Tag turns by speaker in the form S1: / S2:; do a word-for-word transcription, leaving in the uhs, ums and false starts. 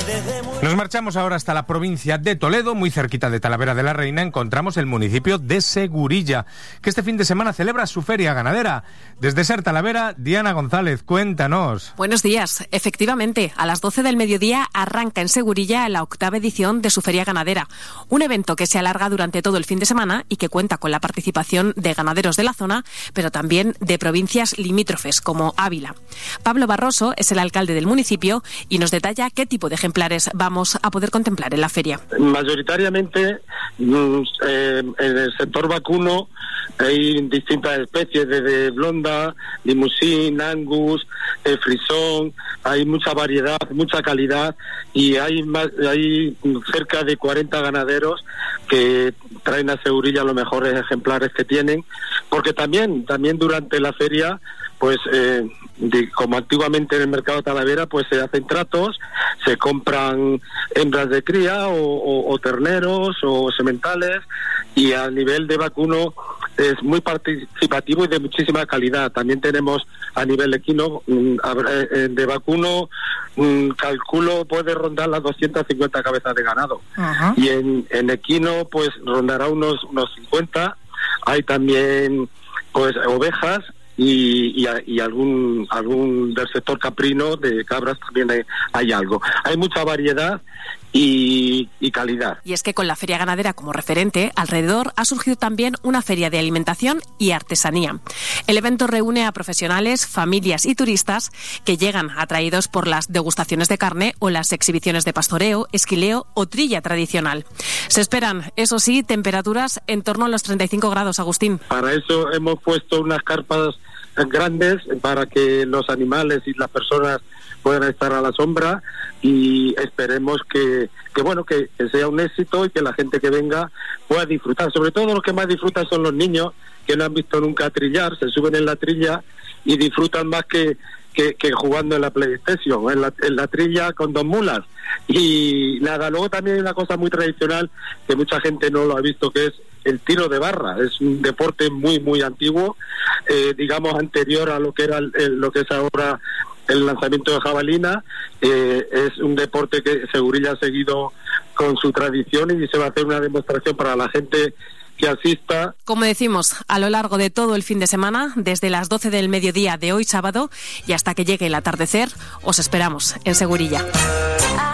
S1: Nos marchamos ahora hasta la provincia de Toledo, muy cerquita de Talavera de la Reina, encontramos el municipio de Segurilla, que este fin de semana celebra su feria ganadera. Desde Ser Talavera, Diana González, cuéntanos.
S2: Buenos días. Efectivamente, a las doce del mediodía arranca en Segurilla la octava edición de su feria ganadera, un evento que se alarga durante todo el fin de semana y que cuenta con la participación de ganaderos de la zona, pero también de provincias limítrofes como Ávila. Pablo Barroso es el alcalde del municipio y nos detalla qué tipo de ejemplares vamos a poder contemplar en la feria.
S3: Mayoritariamente eh, en el sector vacuno hay distintas especies, desde blonda, limusín, angus, eh, frisón, hay mucha variedad, mucha calidad, y hay más, hay cerca de cuarenta ganaderos que traen a Segurilla los mejores ejemplares que tienen, porque también también durante la feria, pues eh, de, como antiguamente en el mercado de Talavera, pues se hacen tratos, se compran hembras de cría o, o, o terneros o sementales, y a nivel de vacuno es muy participativo y de muchísima calidad. También tenemos a nivel equino, de vacuno, calculo puede rondar las doscientas cincuenta cabezas de ganado. Uh-huh. Y en, en equino pues rondará unos, unos cincuenta. Hay también pues ovejas y, y, y algún algún del sector caprino, de cabras también hay, hay algo. Hay mucha variedad y, y calidad.
S2: Y es que con la feria ganadera como referente, alrededor ha surgido también una feria de alimentación y artesanía. El evento reúne a profesionales, familias y turistas que llegan atraídos por las degustaciones de carne o las exhibiciones de pastoreo, esquileo o trilla tradicional. Se esperan, eso sí, temperaturas en torno a los treinta y cinco grados, Agustín.
S3: Para eso hemos puesto unas carpas grandes para que los animales y las personas puedan estar a la sombra, y esperemos que, que bueno, que, que sea un éxito y que la gente que venga pueda disfrutar. Sobre todo los que más disfrutan son los niños, que no han visto nunca trillar, se suben en la trilla y disfrutan más que, que, que jugando en la PlayStation, en la, en la trilla con dos mulas. Y nada, luego también hay una cosa muy tradicional que mucha gente no lo ha visto, que es el tiro de barra. Es un deporte muy muy antiguo, eh, digamos anterior a lo que era el, el, lo que es ahora el lanzamiento de jabalina. Eh, es un deporte que Segurilla ha seguido con su tradición, y se va a hacer una demostración para la gente que asista.
S2: Como decimos, a lo largo de todo el fin de semana, desde las doce del mediodía de hoy sábado y hasta que llegue el atardecer, os esperamos en Segurilla.